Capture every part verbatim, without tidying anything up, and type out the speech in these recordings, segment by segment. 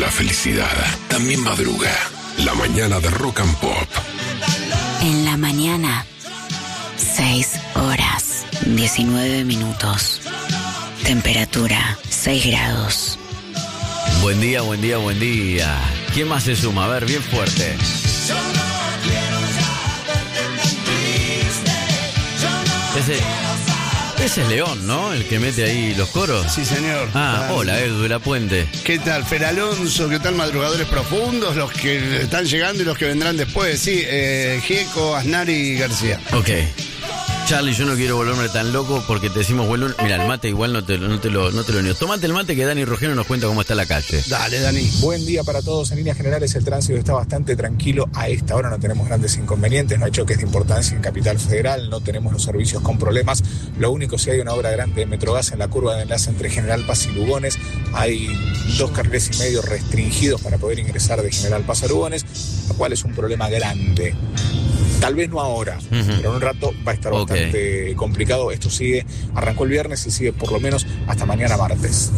la felicidad también madruga. La mañana de Rock and Pop. En la mañana, seis horas, diecinueve minutos. Temperatura, seis grados. Buen día, buen día, buen día. ¿Quién más se suma? A ver, bien fuerte. Ese, ese es León, ¿no? El que mete ahí los coros. Sí, señor. Ah, hola, Edu de la Puente. ¿Qué tal, Fer Alonso? ¿Qué tal, madrugadores profundos? Los que están llegando y los que vendrán después. Sí, eh, Gieco, Aznar y García. Ok. Charlie, yo no quiero volverme tan loco porque te decimos, bueno, mira, el mate igual no te, no te lo no te lo niego. Tomate el mate que Dani Rogeno nos cuenta cómo está la calle. Dale, Dani. Buen día para todos. En líneas generales el tránsito está bastante tranquilo. A esta hora no tenemos grandes inconvenientes, no hay choques de importancia en Capital Federal, no tenemos los servicios con problemas. Lo único, si hay una obra grande de Metrogas en la curva de enlace entre General Paz y Lugones, hay dos carriles y medio restringidos para poder ingresar de General Paz a Lugones, lo cual es un problema grande. Tal vez no ahora, uh-huh. pero en un rato va a estar okay. bastante complicado. Esto sigue, arrancó el viernes y sigue por lo menos hasta mañana martes.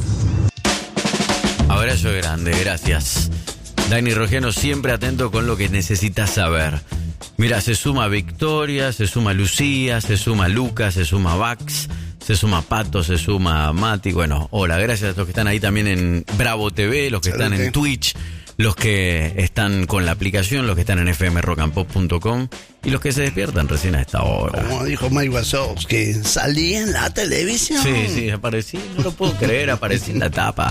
Abrazo grande, gracias. Dani Rogeno siempre atento con lo que necesitas saber. Mira, se suma Victoria, se suma Lucía, se suma Lucas, se suma Vax, se suma Pato, se suma Mati. Bueno, hola, gracias a los que están ahí también en Bravo T V, los que Salute. Están en Twitch, los que están con la aplicación, los que están en f m rock and pop punto com y los que se despiertan recién a esta hora. Como dijo Mike Wazowski, salí en la televisión. Sí, sí, aparecí, no lo puedo creer, aparecí en la tapa.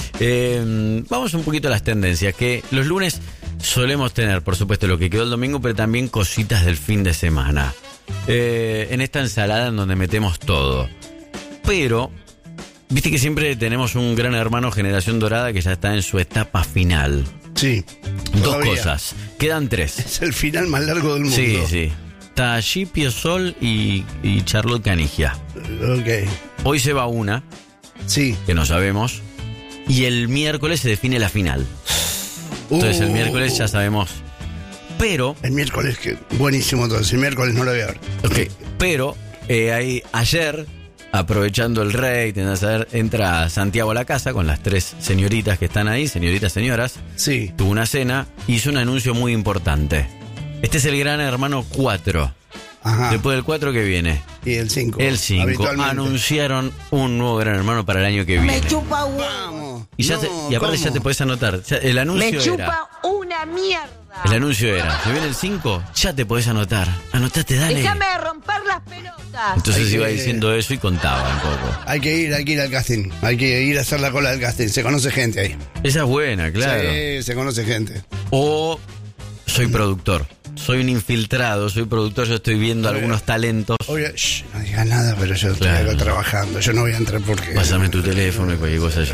Eh, vamos un poquito a las tendencias, que los lunes solemos tener, por supuesto, lo que quedó el domingo, pero también cositas del fin de semana. Eh, en esta ensalada en donde metemos todo. Pero viste que siempre tenemos un gran hermano Generación Dorada que ya está en su etapa final. Sí. Dos todavía. cosas. Quedan tres. Es el final más largo del mundo. Sí, sí. Está Gipio Sol y, y Charlotte Canigia. Ok. Hoy se va una. Sí. Que no sabemos. Y el miércoles se define la final. Entonces uh, el miércoles ya sabemos. Pero... El miércoles, que buenísimo entonces. El miércoles no lo voy a ver. Ok. Pero eh, ahí, ayer... aprovechando el rey, tenés a ver, entra Santiago a la casa con las tres señoritas que están ahí, señoritas, señoras. Sí. Tuvo una cena, hizo un anuncio muy importante. Este es el Gran Hermano cuatro. Ajá. Después del cuatro, ¿qué viene? Y el cinco. El cinco. Anunciaron un nuevo Gran Hermano para el año que viene. Me chupa un... Vamos. Y, ya no, te, y aparte ¿cómo? Ya te podés anotar. Ya, el anuncio Me chupa era, una mierda. El anuncio era, se viene el cinco, ya te podés anotar. Anotate, dale. Déjame de romper las pelotas. Entonces Hay iba que- diciendo eso y contaba un poco. Hay que ir, hay que ir al casting. Hay que ir a hacer la cola del casting. Se conoce gente ahí. Esa es buena, claro. Sí, se conoce gente. O soy productor. Soy un infiltrado, soy productor, yo estoy viendo Oye. algunos talentos. Oye, shh, no digas nada, pero yo estoy Claro. acá trabajando. Yo no voy a entrar porque... Pásame tu teléfono y cualquier cosa yo.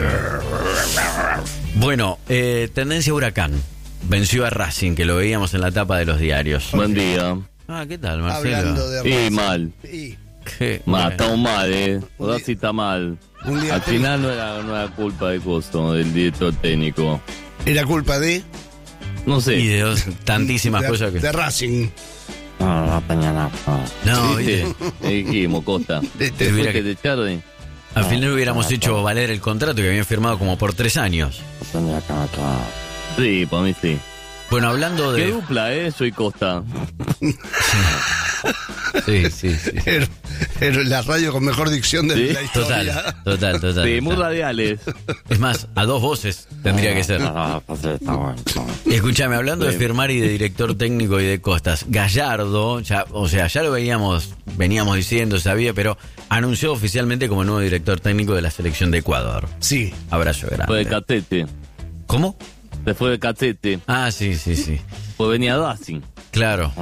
Bueno, eh, tendencia huracán. Venció a Racing, que lo veíamos en la tapa de los diarios. Buen día. Ah, ¿qué tal, Marcelo? Hablando de... Y Racing. mal. Y Qué Mal, bueno. estamos mal, eh. Racing está mal. un día Al triste. final no era, no era culpa de Costo, del director técnico. Era culpa de... No Y sé. de dos, tantísimas de, cosas que... de Racing. No, ¿Viste? ¿viste? Eh, dijimos, Costa. Este, Mira Después que- que te echaron. Al final hubiéramos hecho valer el contrato que habían firmado como por tres años. Sí, para mí sí. Bueno, hablando Qué de... dupla, eh, soy Costa. Sí, sí, sí. Era, era la radio con mejor dicción de Sí, la historia. Total, total, total. Sí, muy total. radiales. Es más, a dos voces tendría que ser. Escúchame, hablando de Sí. firmar y de director técnico y de Costas, Gallardo, ya, o sea, ya lo veíamos, veníamos diciendo, sabía, pero anunció oficialmente como nuevo director técnico de la selección de Ecuador. Sí. Abrazo Fue de grande. catete. ¿Cómo? Después de catete. Ah, sí, sí, sí. Pues venía Racing. Claro.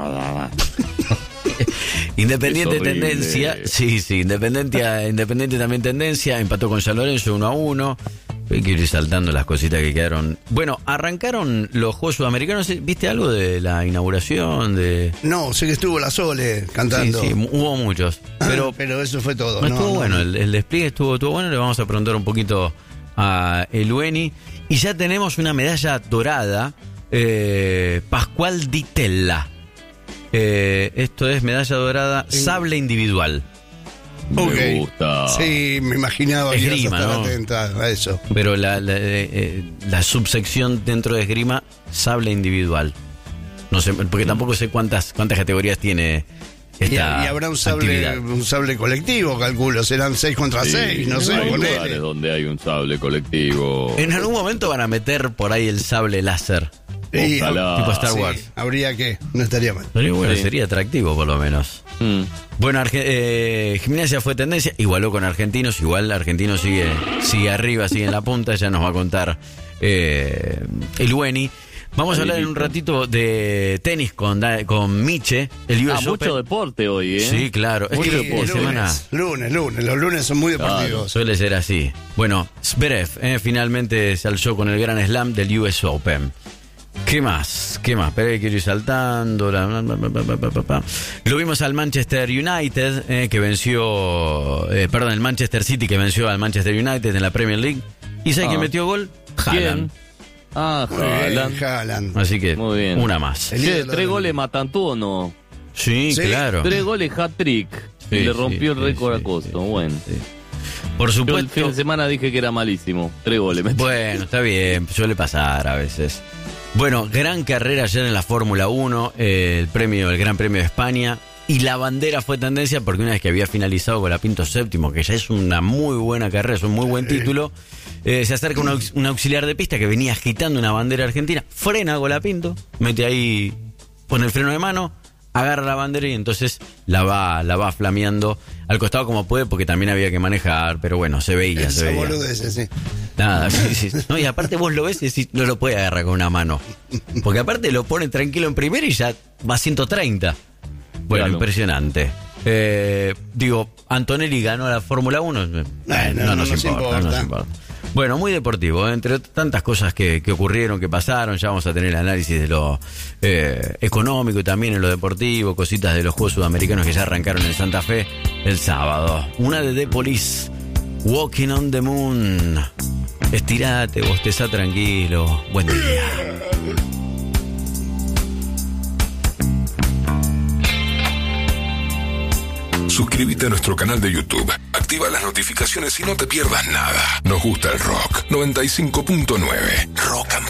Independiente Es horrible. tendencia, sí, sí, Independiente, Independiente también tendencia, empató con San Lorenzo uno a uno. Hay que ir saltando las cositas que quedaron. Bueno, arrancaron los Juegos Sudamericanos. ¿Viste algo de la inauguración? De... No, sé que estuvo la Sole cantando. Sí, sí, hubo muchos. Pero, Pero eso fue todo. no No, estuvo no. bueno, el, el despliegue estuvo, estuvo bueno. Le vamos a preguntar un poquito a Elueni. Y ya tenemos una medalla dorada, eh, Pascual Di Tella. Eh, esto es medalla dorada, sable individual. Ok. Me gusta. Sí, me imaginaba que ibas a Esgrima, estar ¿no? atenta a eso. Pero la, la, eh, la subsección dentro de esgrima, sable individual. No sé, porque tampoco sé cuántas cuántas categorías tiene Y, esta y habrá un sable, actividad. un sable colectivo, calculo. Serán seis contra Sí, seis, no sé. hay ponele. lugares donde hay un sable colectivo. En algún momento van a meter por ahí el sable láser. Y- Ojalá. Tipo Star sí, Wars. habría que, no estaría mal. Sería, bueno, Sí. sería atractivo por lo menos. Mm. Bueno, Arge- eh, Gimnasia fue tendencia, igualó con Argentinos, igual Argentinos sigue, sigue arriba, sigue en la punta, ya nos va a contar eh, el Weni. Vamos a hablar en un ratito de tenis con, Da- con Miche, el U Ah, S mucho Open. deporte hoy, ¿eh? Sí, claro. Es Mucho que deporte. la semana Lunes, lunes, lunes. Los lunes son muy deportivos. suele ser así. Bueno, Zverev eh, finalmente se alzó con el Gran Slam del U S Open. ¿Qué más? ¿Qué más? Espera que quiero ir saltando. La- la- la- la- la- la- la- la. Lo vimos al Manchester United, eh, que venció... eh, perdón, el Manchester City que venció al Manchester United en la Premier League. ¿Y sabe Ah. quién metió gol? Haaland. ¿Quién? Ah, Muy bien, Haaland. Haaland. Así que Muy bien. una más. El Che, ídolo ¿tres del- goles matan tú o no? Sí, Sí, claro. Tres goles hat-trick. Sí, y le sí, rompió sí, el récord sí, a Costo. sí, Bueno. sí. Por Yo el supuesto. fin de semana dije que era malísimo. Tres goles. metió. Bueno, está bien, suele pasar a veces. Bueno, gran carrera ayer en la Fórmula uno, eh, el premio, el Gran Premio de España. Y la bandera fue tendencia porque una vez que había finalizado Colapinto séptimo, que ya es una muy buena carrera, es un muy buen título, eh, se acerca un, aux- un auxiliar de pista que venía agitando una bandera argentina, frena a Colapinto, mete ahí, pone el freno de mano, agarra la bandera y entonces la va, la va flameando al costado como puede porque también había que manejar, pero bueno, se veía, se Esa veía. boludez, sí. Nada, sí, sí. No, y aparte vos lo ves y decís, no lo puede agarrar con una mano. Porque aparte lo pone tranquilo en primera y ya va a ciento treinta. Bueno, Claro. impresionante. Eh, digo, Antonelli ganó la Fórmula uno. Eh, no, no, no nos nos importa, no nos importa. importa. Bueno, muy deportivo, ¿eh? Entre tantas cosas que, que ocurrieron, que pasaron, ya vamos a tener el análisis de lo eh, económico y también en lo deportivo, cositas de los Juegos Sudamericanos que ya arrancaron en Santa Fe el sábado. Una de The Police, Walking on the Moon. Estirate, bostezá tranquilo. Buen día. Suscríbete a nuestro canal de YouTube. Activa las notificaciones y no te pierdas nada. Nos gusta el rock. noventa y cinco punto nueve. Rock and